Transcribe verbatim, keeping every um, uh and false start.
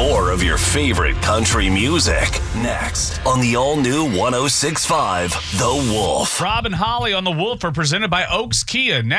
more of your favorite country music. Next on the all-new one oh six point five The Wolf. Rob and Holly on The Wolf are presented by Oaks Kia. Now